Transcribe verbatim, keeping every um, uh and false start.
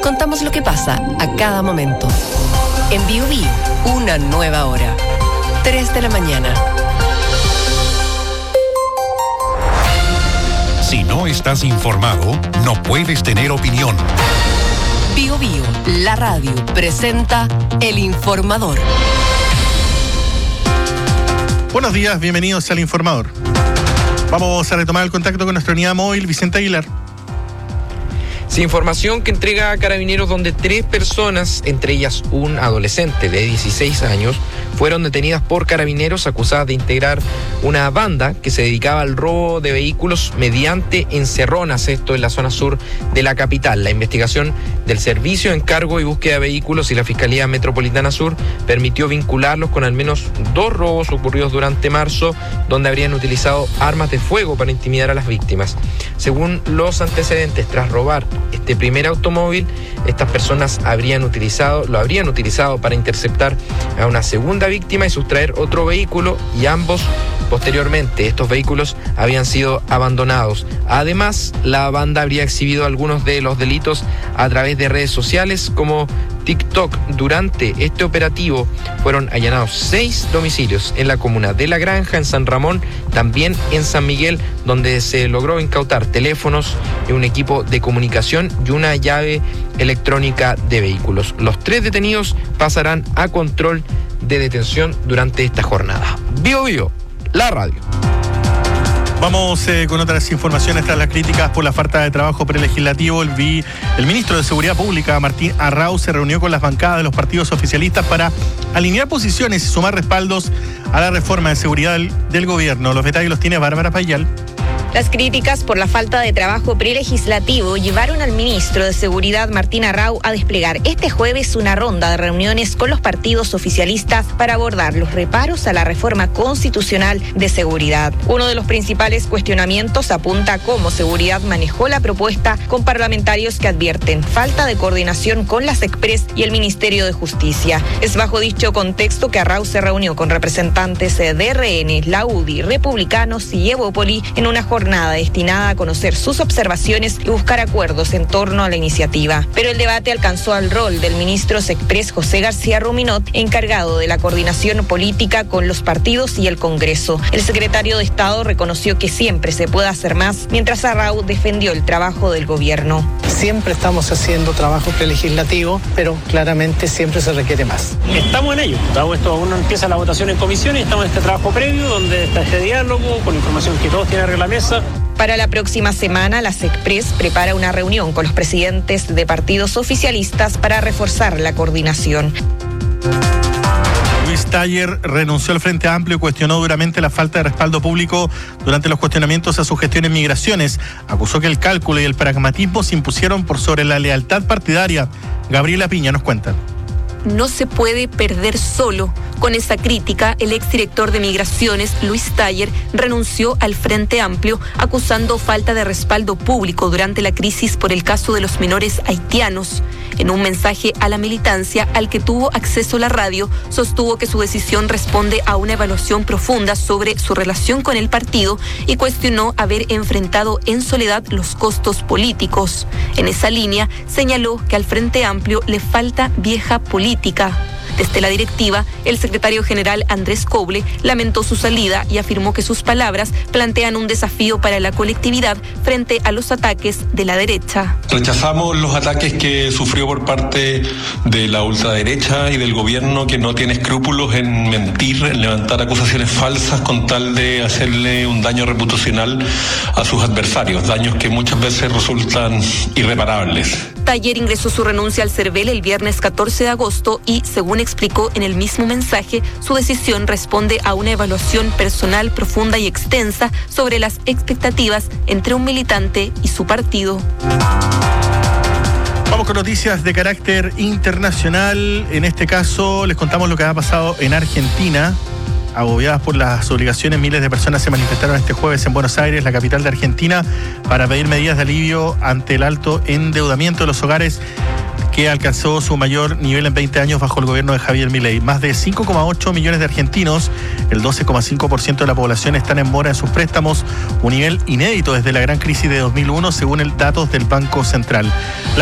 contamos lo que pasa a cada momento. En Bio Bio, una nueva hora. tres de la mañana. Si no estás informado, no puedes tener opinión. Bio Bio, la radio, presenta El Informador. Buenos días, bienvenidos al Informador. Vamos a retomar el contacto con nuestra unidad móvil, Vicente Aguilar. Sí, información que entrega a Carabineros, donde tres personas, entre ellas un adolescente de dieciséis años, fueron detenidas por Carabineros acusadas de integrar una banda que se dedicaba al robo de vehículos mediante encerronas, esto en la zona sur de la capital. La investigación del Servicio de Encargo y Búsqueda de Vehículos y la Fiscalía Metropolitana Sur permitió vincularlos con al menos dos robos ocurridos durante marzo, donde habrían utilizado armas de fuego para intimidar a las víctimas. Según los antecedentes, tras robar este primer automóvil, estas personas habrían utilizado, lo habrían utilizado para interceptar a una segunda víctima y sustraer otro vehículo, y ambos, posteriormente, estos vehículos habían sido abandonados. Además, la banda habría exhibido algunos de los delitos a través de redes sociales como TikTok. Durante este operativo fueron allanados seis domicilios en la comuna de La Granja, en San Ramón, también en San Miguel, donde se logró incautar teléfonos y un equipo de comunicación y una llave electrónica de vehículos. Los tres detenidos pasarán a control de detención durante esta jornada. Bio Bio, la radio. Vamos eh, con otras informaciones. Tras las críticas por la falta de trabajo prelegislativo, el, vi, el ministro de Seguridad Pública, Martín Arrau, se reunió con las bancadas de los partidos oficialistas para alinear posiciones y sumar respaldos a la reforma de seguridad del, del gobierno. Los detalles los tiene Bárbara Payal. Las críticas por la falta de trabajo prelegislativo llevaron al ministro de Seguridad, Martín Arrau, a desplegar este jueves una ronda de reuniones con los partidos oficialistas para abordar los reparos a la reforma constitucional de seguridad. Uno de los principales cuestionamientos apunta a cómo Seguridad manejó la propuesta, con parlamentarios que advierten falta de coordinación con las Express y el Ministerio de Justicia. Es bajo dicho contexto que Arrau se reunió con representantes de R N, la U D I, republicanos y Evópoli en una jornada Jornada destinada a conocer sus observaciones y buscar acuerdos en torno a la iniciativa. Pero el debate alcanzó al rol del ministro Sexpress José García Ruminot, encargado de la coordinación política con los partidos y el Congreso. El secretario de Estado reconoció que siempre se puede hacer más, mientras Arrau defendió el trabajo del gobierno. Siempre estamos haciendo trabajo prelegislativo, pero claramente siempre se requiere más. Estamos en ello. Dado esto, aún no empieza la votación en comisión y estamos en este trabajo previo, donde está este diálogo con información que todos tienen arriba de la mesa. Para la próxima semana, la Sexpress prepara una reunión con los presidentes de partidos oficialistas para reforzar la coordinación. Luis Taller renunció al Frente Amplio y cuestionó duramente la falta de respaldo público durante los cuestionamientos a su gestión en migraciones. Acusó que el cálculo y el pragmatismo se impusieron por sobre la lealtad partidaria. Gabriela Piña nos cuenta. No se puede perder solo. Con esa crítica, el exdirector de Migraciones, Luis Taller, renunció al Frente Amplio, acusando falta de respaldo público durante la crisis por el caso de los menores haitianos. En un mensaje a la militancia al que tuvo acceso la radio, sostuvo que su decisión responde a una evaluación profunda sobre su relación con el partido y cuestionó haber enfrentado en soledad los costos políticos. En esa línea, señaló que al Frente Amplio le falta vieja política. Desde la directiva, el secretario general Andrés Coble lamentó su salida y afirmó que sus palabras plantean un desafío para la colectividad frente a los ataques de la derecha. Rechazamos los ataques que sufrió por parte de la ultraderecha y del gobierno, que no tiene escrúpulos en mentir, en levantar acusaciones falsas con tal de hacerle un daño reputacional a sus adversarios, daños que muchas veces resultan irreparables. Taller ingresó su renuncia al CERVEL el viernes catorce de agosto y, según explicó en el mismo mensaje, su decisión responde a una evaluación personal profunda y extensa sobre las expectativas entre un militante y su partido. Vamos con noticias de carácter internacional. En este caso, les contamos lo que ha pasado en Argentina. Agobiadas por las obligaciones, miles de personas se manifestaron este jueves en Buenos Aires, la capital de Argentina, para pedir medidas de alivio ante el alto endeudamiento de los hogares, que alcanzó su mayor nivel en veinte años bajo el gobierno de Javier Milei. Más de cinco coma ocho millones de argentinos, el doce coma cinco por ciento de la población, están en mora en sus préstamos, un nivel inédito desde la gran crisis de dos mil uno, según el datos del Banco Central.